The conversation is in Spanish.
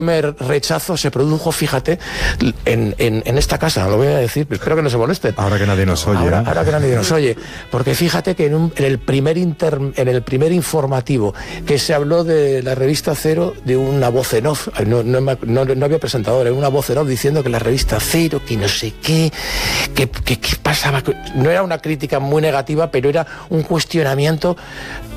rechazo se produjo, fíjate, en esta casa, lo voy a decir, espero que no se molesten. Ahora que nadie nos oye. Ahora que nadie nos oye, porque fíjate que en el primer informativo que se habló de la revista Cero, de una voz en off, no había presentador, era una voz en off diciendo que la revista Cero, que no sé qué pasaba, no era una crítica muy negativa, pero era un cuestionamiento